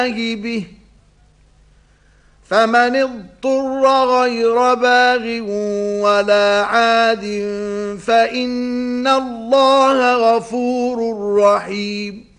به فمن اضطر غير باغ ولا عاد فإن الله غفور رحيم